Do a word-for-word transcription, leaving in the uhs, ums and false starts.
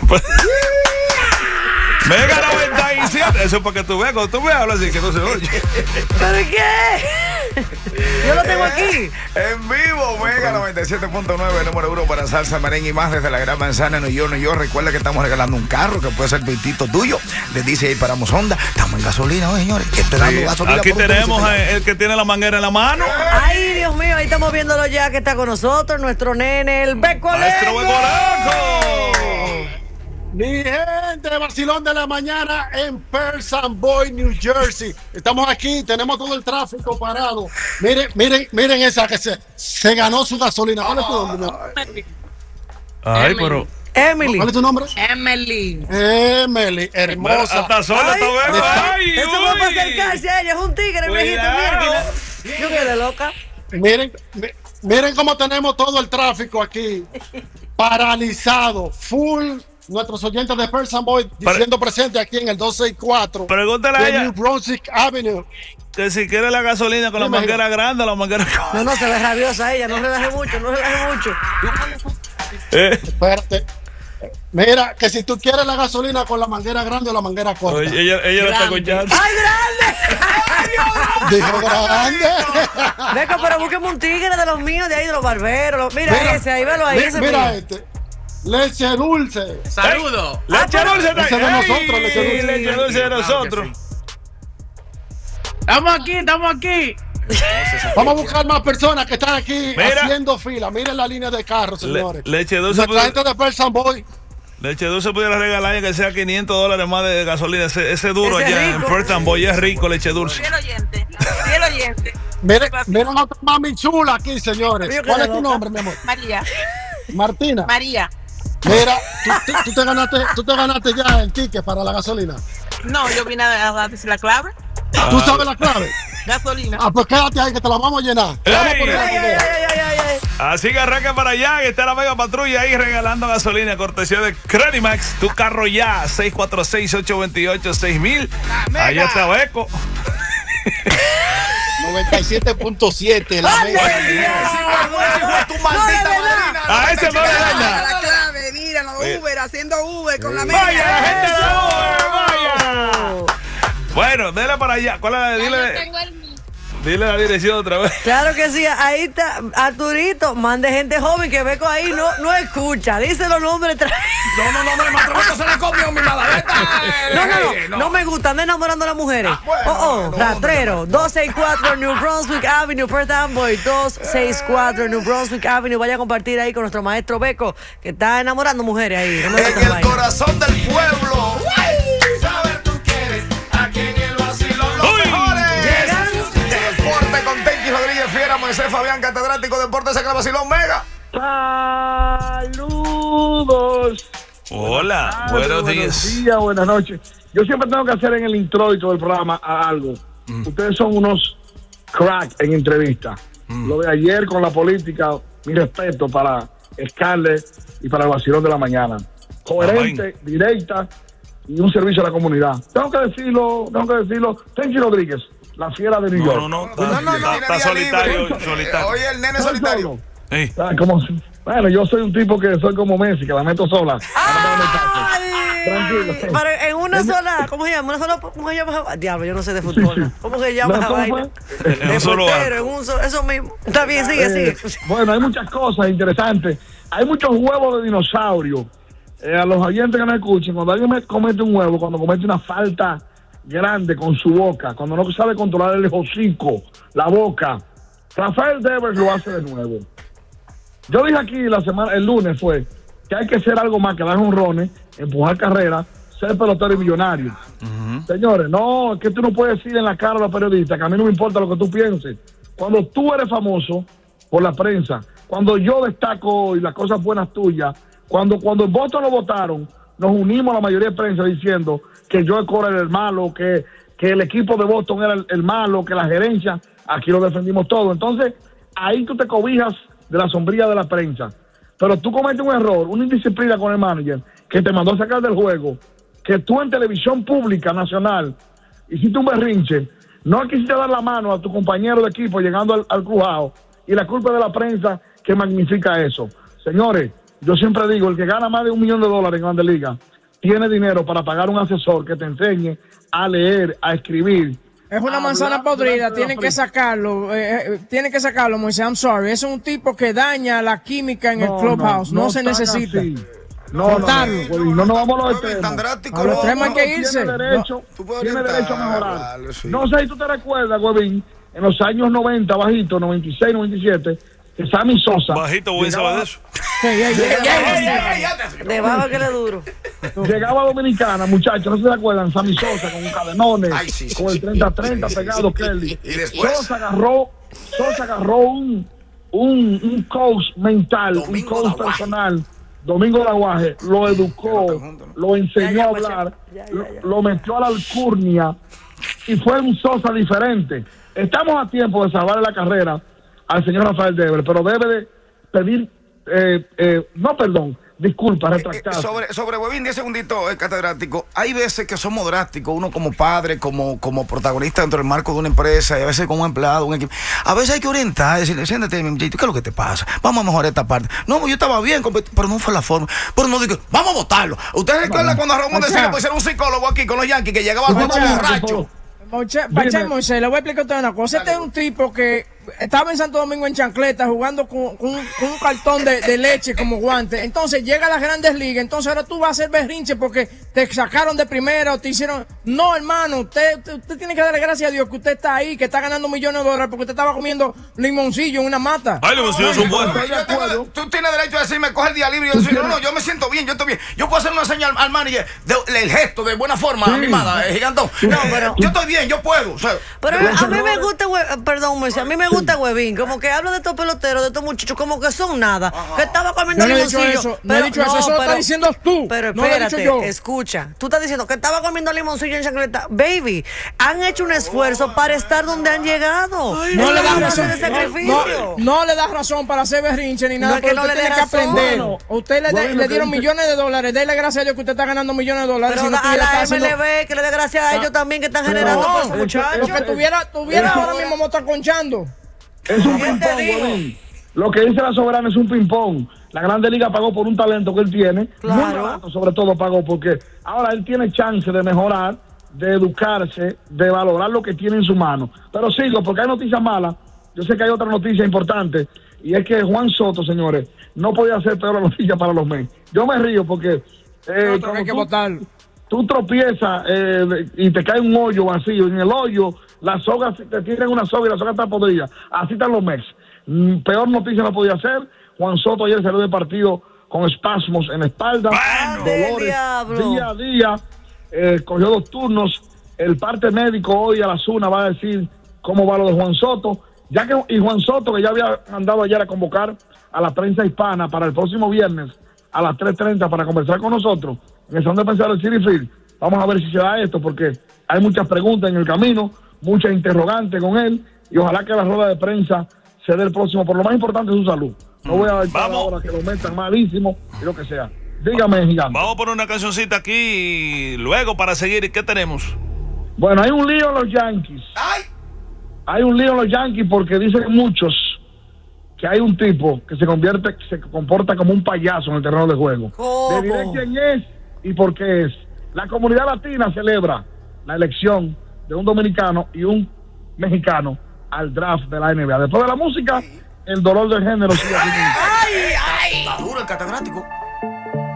Mega noventa y siete. Eso es para que tú veas. Cuando tú me hablas así que no se oye. ¿Pero qué? Yo lo tengo aquí. En vivo, Mega noventa y siete punto nueve, número uno para salsa, merengue y más desde la Gran Manzana, New York, New York. Recuerda que estamos regalando un carro que puede ser vitito tuyo. Le dice ahí paramos Honda. Estamos en gasolina hoy, señores. Que te dando Sí, gasolina. aquí tenemos a el que tiene la manguera en la mano. Ay, Dios mío, ahí estamos viéndolo ya que está con nosotros, nuestro nene, el Becolenco. Maestro Becolenco. Mi gente, vacilón de la mañana en Perth Amboy, New Jersey. Estamos aquí, tenemos todo el tráfico parado. Miren, miren, miren esa que se, se ganó su gasolina. ¿Cuál es tu nombre? Ay, pero. Emily. ¿Cuál es tu nombre? Emily. Emily, hermosa. Hasta sola Ay, está vendo. ay, Ay, eso va uy. para acercarse a ella, es un tigre, viejito, mira. Yo quedé loca. Miren, mi- miren cómo tenemos todo el tráfico aquí paralizado, full. Nuestros oyentes de Perth Amboy diciendo presente aquí en el doscientos sesenta y cuatro Pregúntale a de ella New Brunswick Avenue. que si quiere la gasolina con la Dime, manguera grande o la manguera. No, no, se ve rabiosa ella, no relaje mucho, no relaje mucho. Eh, Espérate. Mira, que si tú quieres la gasolina con la manguera grande o la manguera corta. oye, ella ella lo está Grande. escuchando. ¡Ay, grande! Dijo grande. Venga, pero búsqueme un tigre de los míos, de ahí de los barberos. los- Mira, Mira, ese, ahí, velo ahí, mi- ese mira mío. este. Leche dulce. Saludo. Leche dulce ese de nosotros, leche dulce. Leche dulce de nosotros. Estamos aquí, estamos aquí. Vamos a buscar más personas que están aquí Mira. haciendo fila. Miren la línea de carros, Le- señores. leche dulce. Nuestra gente de Perth Amboy. Leche dulce pudiera regalar que sea quinientos dólares más de gasolina. Ese, ese duro Ese allá en rico. Perth Amboy es rico, leche dulce. Fiel oyente. Fiel oyente. Miren, miren a otra mami chula aquí, señores. Yo ¿Cuál quedé es tu loca. nombre, mi amor? María. Martina. María. Mira, tú, tú- tú te ganaste, tú te ganaste ya el ticket para la gasolina. No, yo vine a a decir la clave. ¿Tú sabes la clave? Gasolina. Ah, pues quédate ahí que te la vamos a llenar. Te vamos a poner la Ay, ay, primera. ay, ay, ay, ay. Así que arranca para allá, que está la Mega Patrulla ahí regalando gasolina, cortesía de Credimax. Tu carro ya, seis cuatro seis, ocho dos ocho, seis mil. Allá está Beco. noventa y siete punto siete. La ¡Ande, mega. Dios! Tu maldita No, de verdad. madrina. A ese no le daña. La clave, mira, los Uber, haciendo Uber con la Vaya, la media. gente de la Uber, vaya. Bueno, dele para allá. ¿Cuál es la, dile, dile la dirección otra vez. Claro que sí, ahí está Arturito, mande gente joven que Beco ahí no, no escucha, dice los nombres. tra- No, no, no, no, Matrobeco se le comió mi malaveta. No, no, no, no me gusta, anda enamorando a las mujeres. bueno, oh, oh, no, ratrero, doscientos sesenta y cuatro New Brunswick Avenue, Perth Amboy, doscientos sesenta y cuatro New Brunswick Avenue. Vaya a compartir ahí con nuestro maestro Beco, que está enamorando mujeres ahí. No me gusta En el vaina. corazón del pueblo. Saber tú quieres, aquí en el vacilón los Uy. mejores. Llegan. Deporte con Tenchi Rodríguez Fiera, Moisés Fabián, catedrático de Deportes en el vacilón Mega. Saludos. Hola, Tardes, buenos Buenos días. días, buenas noches. Yo siempre tengo que hacer en el introito del programa algo. Ustedes son unos crack en entrevista. Lo de ayer con la política, mi respeto para Scarlett y para el vacilón de la mañana. Coherente, directa y un servicio a la comunidad. Tengo que decirlo, tengo que decirlo. Tenchi Rodríguez, la fiera de New No, York. no, no, No, está, no, no, está- tiene está día solitario, libre. solitario. Oye, el nene ¿Estoy solitario. solo? Ey. Ah, como si- bueno, yo soy un tipo que soy como Messi, que la meto sola. Ay, Tranquilo. Pero en una sola, ¿cómo se llama? Una sola, ¿cómo se llama? Diablo, yo no sé de fútbol. ¿Cómo se llama No, esa ¿cómo vaina? fue? En un De solo portero, arco. en un solo, eso mismo. Está bien, sigue, Eh, sigue. bueno, hay muchas cosas interesantes. Hay muchos huevos de dinosaurio. Eh, a los oyentes que nos escuchen, cuando alguien me comete un huevo, cuando comete una falta grande con su boca, cuando no sabe controlar el hocico, la boca, Rafael Devers lo hace de nuevo. Yo dije aquí la semana, el lunes fue, que hay que hacer algo más que dar honrones, empujar carreras, ser pelotero y millonario. Señores, no, es que tú no puedes decir en la cara a los periodistas que a mí no me importa lo que tú pienses. Cuando tú eres famoso por la prensa, cuando yo destaco y las cosas buenas tuyas, cuando, cuando en Boston lo votaron, nos unimos a la mayoría de prensa diciendo que Joe Cora era el malo, que, que el equipo de Boston era el, el malo, que la gerencia, aquí lo defendimos todo. Entonces, ahí tú te cobijas de la sombría de la prensa. Pero tú cometes un error, una indisciplina con el manager, que te mandó a sacar del juego, que tú en televisión pública nacional hiciste un berrinche, no quisiste dar la mano a tu compañero de equipo llegando al, al crujado, y la culpa de la prensa que magnifica eso. Señores, yo siempre digo, el que gana más de un millón de dólares en Grandes Ligas tiene dinero para pagar un asesor que te enseñe a leer, a escribir. Es una manzana podrida, tienen que sacarlo, eh, eh, tienen que sacarlo, Moisés, I'm sorry. Es un tipo que daña la química en no, el clubhouse, no, no, no se necesita. Así. No, no, no, no, no vamos a los extremos. A los extremos hay que irse. Tiene derecho, no. tiene derecho a mejorar. Vale, sí. No sé si tú te recuerdas, Huevín, en los años noventa, bajito, noventa y seis, noventa y siete, que Sammy Sosa. Bajito, voy a saber de eso. De bajo que le duro. Llegaba a Dominicana, muchachos, no se acuerdan, Sammy Sosa con un cadenones, Ay, sí, sí, con el treinta treinta sí, sí, pegado, sí, Kelly. Y después Sosa agarró, Sosa agarró un, un, un coach mental, Domingo un coach personal. Domingo Laguaje lo educó, lo enseñó ya, ya, a hablar, ya, ya, ya. Lo, lo metió a la alcurnia y fue un Sosa diferente. Estamos a tiempo de salvar la carrera al señor Rafael Devers, pero debe de pedir, eh, eh, no perdón, disculpa, retractarse. Eh, eh, sobre, sobre Huevín, diez segunditos, eh, catedrático. Hay veces que somos drásticos, uno como padre, como, como protagonista dentro del marco de una empresa, y a veces como empleado, un equipo. A veces hay que orientar, decirle, siéntate, mi muchachito, ¿qué es lo que te pasa? Vamos a mejorar esta parte. No, yo estaba bien, pero no fue la forma. Pero no digo, vamos a votarlo. ¿Ustedes recuerdan cuando a Ramón decía que puede ser un psicólogo aquí con los Yankees que llegaba al juego borracho? Moisés, Moisés, le voy a explicar a usted una cosa. Este es un tipo que estaba en Santo Domingo en chancleta jugando con, con, con un cartón de, de leche como guante. Entonces llega a las Grandes Ligas. Entonces ahora tú vas a hacer berrinche porque te sacaron de primera o te hicieron. No, hermano, usted, usted, usted tiene que darle gracias a Dios que usted está ahí, que está ganando millones de dólares porque usted estaba comiendo limoncillo en una mata. Ay, limoncillos son buenos. Tú tienes derecho a decirme, coge el día libre y yo decir, no, no, yo me siento bien, yo estoy bien. Yo puedo hacer una señal al manager, de, el gesto de buena forma, sí. Mimada, eh, gigantón. No, pero yo estoy bien, yo puedo. O sea, pero a mí me gusta, perdón, Moisés, a mí me gusta Huevín, como que habla de estos peloteros, de estos muchachos, como que son nada, Ajá. que estaba comiendo no limoncillo. No he dicho eso, no he dicho eso, eso lo estás diciendo tú. Pero no espérate, lo he dicho yo. Escucha, tú estás diciendo que estaba comiendo limoncillo en chancleta. Baby, han hecho un esfuerzo para estar donde han llegado. Ay, no, no le das razón, de no, no, no le das razón para hacer berrinche ni nada, no, pero no usted tiene que aprender. No. Usted le, bueno, le dieron millones de dólares, déle gracias a Dios que usted está ganando millones de dólares. Pero si no a la haciendo... M L B, que le dé gracias a ellos también que están generando por esos muchachos. Porque tuviera, tuviera ahora mismo motoconchando. Es un ping-pong, lo que dice la Soberana es un ping-pong. La Grande Liga pagó por un talento que él tiene. Claro. Muy barato, sobre todo pagó porque ahora él tiene chance de mejorar, de educarse, de valorar lo que tiene en su mano. Pero sigo, porque hay noticias malas. Yo sé que hay otra noticia importante, y es que Juan Soto, señores, no podía ser peor la noticia para los Mets. Yo me río porque eh, no, hay que votar. Tú tropiezas eh, y te cae un hoyo vacío. En el hoyo, la soga, te tiran una soga y la soga está podrida. Así están los Mets. Mm, peor noticia no podía ser. Juan Soto ayer salió del partido con espasmos en la espalda, bueno, dolores día a día. Eh, cogió dos turnos. El parte médico hoy a las una va a decir cómo va lo de Juan Soto. Ya que, y Juan Soto, que ya había mandado ayer a convocar a la prensa hispana para el próximo viernes a las tres treinta para conversar con nosotros en el salón de prensa del Citi Field. Vamos a ver si se da esto, porque hay muchas preguntas en el camino, muchas interrogantes con él, y ojalá que la rueda de prensa se dé el próximo, por lo más importante es su salud. No voy a decir ahora que lo metan malísimo y lo que sea. Dígame, gigante. Vamos a poner una cancioncita aquí y luego para seguir, ¿qué tenemos? Bueno, hay un lío en los Yankees. ¡Ay! Hay un lío en los Yankees porque dicen muchos que hay un tipo que se convierte, se comporta como un payaso en el terreno de juego. ¿Cómo? Le diré quién es y por qué es. La comunidad latina celebra la elección de un dominicano y un mexicano al draft de la N B A. Después de la música, el dolor del género sigue así. ¡Ay, ay! Está duro el catedrático.